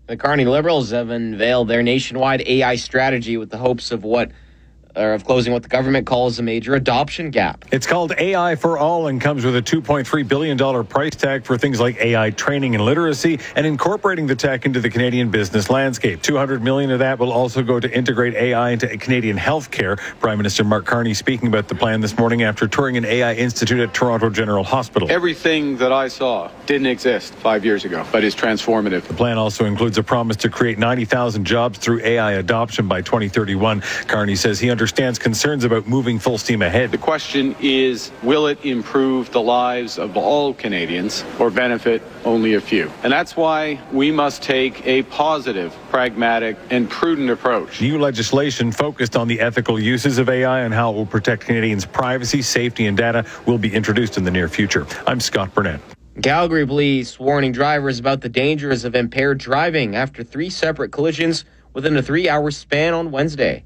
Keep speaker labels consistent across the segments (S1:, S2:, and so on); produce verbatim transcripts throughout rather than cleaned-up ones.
S1: The Kearney Liberals have unveiled their nationwide A I strategy with the hopes of what or of closing what the government calls a major adoption gap.
S2: It's called A I for All and comes with a two point three billion dollars price tag for things like A I training and literacy and incorporating the tech into the Canadian business landscape. two hundred million dollars of that will also go to integrate A I into Canadian healthcare. Prime Minister Mark Carney speaking about the plan this morning after touring an A I institute at Toronto General Hospital.
S3: Everything that I saw didn't exist five years ago, but is transformative.
S2: The plan also includes a promise to create ninety thousand jobs through A I adoption by twenty thirty-one. Carney says he understands understands concerns about moving full steam ahead.
S3: The question is, will it improve the lives of all Canadians or benefit only a few? And that's why we must take a positive, pragmatic, and prudent approach.
S2: New legislation focused on the ethical uses of A I and how it will protect Canadians' privacy, safety, and data will be introduced in the near future. I'm Scott Burnett.
S1: Calgary police warning drivers about the dangers of impaired driving after three separate collisions within a three-hour span on Wednesday.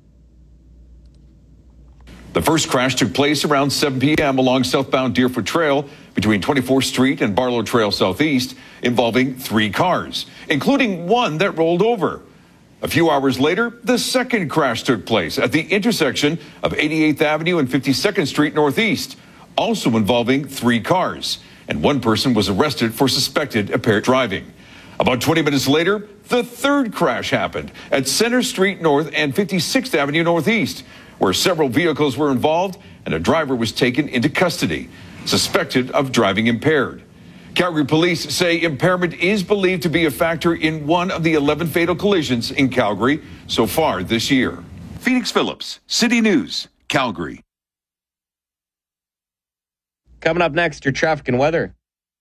S4: The first crash took place around seven p.m. along southbound Deerfoot Trail between twenty-fourth Street and Barlow Trail Southeast, involving three cars, including one that rolled over. A few hours later, the second crash took place at the intersection of eighty-eighth Avenue and fifty-second Street Northeast, also involving three cars, and one person was arrested for suspected impaired driving. About twenty minutes later, the third crash happened at Center Street North and fifty-sixth Avenue Northeast, where several vehicles were involved and a driver was taken into custody, suspected of driving impaired. Calgary police say impairment is believed to be a factor in one of the eleven fatal collisions in Calgary so far this year. Phoenix Phillips, City News, Calgary.
S1: Coming up next, your traffic and weather.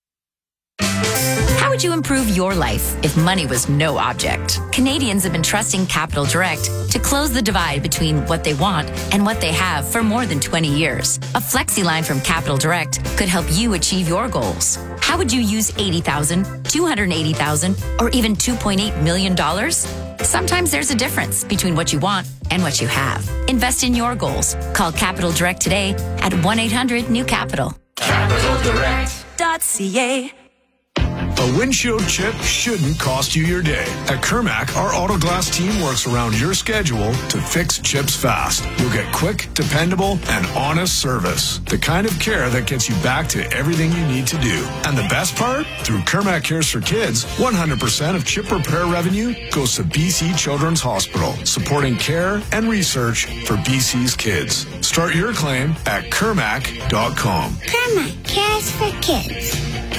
S5: How would you improve your life if money was no object? Canadians have been trusting Capital Direct to close the divide between what they want and what they have for more than twenty years. A flexi line from Capital Direct could help you achieve your goals. How would you use eighty thousand dollars, two hundred eighty thousand dollars, or even two point eight million dollars? Sometimes there's a difference between what you want and what you have. Invest in your goals. Call Capital Direct today at one eight hundred new capital.
S6: capital direct dot c a.
S7: A windshield chip shouldn't cost you your day. At Kermac, our auto glass team works around your schedule to fix chips fast. You'll get quick, dependable, and honest service. The kind of care that gets you back to everything you need to do. And the best part? Through Kermac Cares for Kids, one hundred percent of chip repair revenue goes to B C Children's Hospital, supporting care and research for B C's kids. Start your claim at kermac dot com.
S8: Kermac Cares for Kids.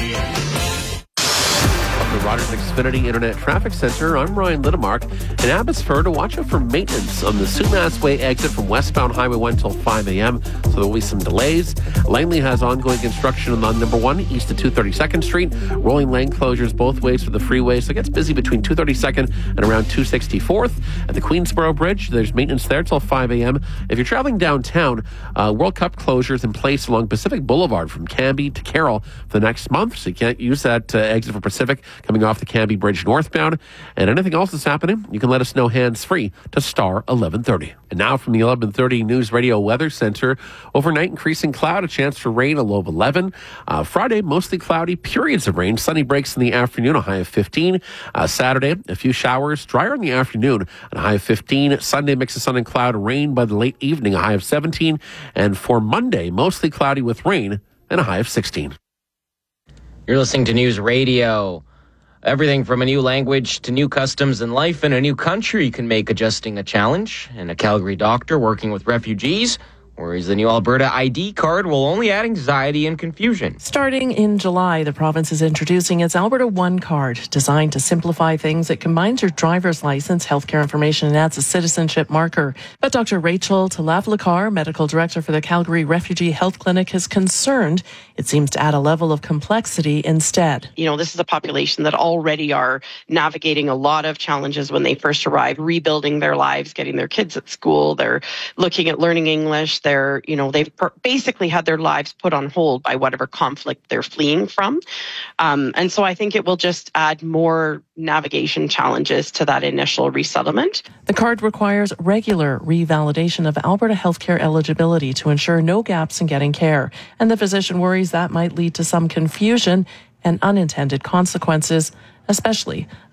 S9: The Rogers Xfinity Internet Traffic Center. I'm Ryan Littlemark. In Abbotsford, to watch out for maintenance on the Sumas Way exit from westbound Highway one till five a.m., so there will be some delays. Langley has ongoing construction on number one east of two hundred thirty-second Street. Rolling lane closures both ways for the freeway, so it gets busy between two hundred thirty-second and around two hundred sixty-fourth. At the Queensboro Bridge, there's maintenance there till five a.m. If you're traveling downtown, uh, World Cup closures in place along Pacific Boulevard from Cambie to Carroll for the next month, so you can't use that uh, exit for Pacific coming off the Cambie Bridge northbound. And anything else that's happening, you can let us know hands-free to star eleven thirty. And now from the eleven thirty News Radio Weather Center, overnight increasing cloud, a chance for rain, a low of eleven. Uh, Friday, mostly cloudy, periods of rain, sunny breaks in the afternoon, a high of fifteen. Uh, Saturday, a few showers, drier in the afternoon, a high of fifteen. Sunday, mix of sun and cloud, rain by the late evening, a high of seventeen. And for Monday, mostly cloudy with rain and a high of sixteen.
S1: You're listening to News Radio. Everything from a new language to new customs and life in a new country can make adjusting a challenge. And a Calgary doctor working with refugees worries the new Alberta I D card will only add anxiety and confusion.
S10: Starting in July, the province is introducing its Alberta One card, designed to simplify things. It combines your driver's license, healthcare information, and adds a citizenship marker. But Doctor Rachel Talavlikar, medical director for the Calgary Refugee Health Clinic, is concerned it seems to add a level of complexity instead.
S11: You know, this is a population that already are navigating a lot of challenges when they first arrive, rebuilding their lives, getting their kids at school. They're looking at learning English. They're, you know, they've basically had their lives put on hold by whatever conflict they're fleeing from. Um, and so I think it will just add more navigation challenges to that initial resettlement.
S10: The card requires regular revalidation of Alberta healthcare eligibility to ensure no gaps in getting care. And the physician worries that might lead to some confusion and unintended consequences, especially